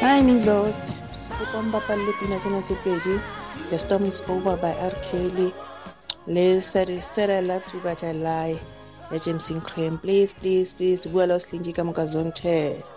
Hi Minglos, Kupamba Palipina Sepedi. The Storm is Over by R. Kelly. Said I love you but I lie. Ya James Cream. Please, Buelos Linjika Mukazonte.